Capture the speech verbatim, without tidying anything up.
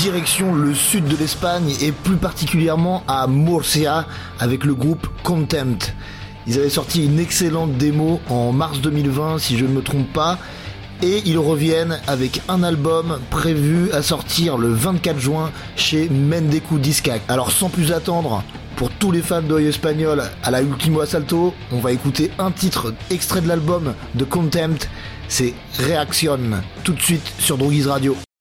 direction le sud de l'Espagne et plus particulièrement à Murcia avec le groupe Contempt. Ils avaient sorti une excellente démo en mars deux mille vingt si je ne me trompe pas, et ils reviennent avec un album prévu à sortir le vingt-quatre juin chez Mendeku Discac. Alors sans plus attendre, pour tous les fans d'Oeil Espagnol à la Ultimo Assalto, on va écouter un titre extrait de l'album de Contempt, c'est Reaction, tout de suite sur Droguise Radio.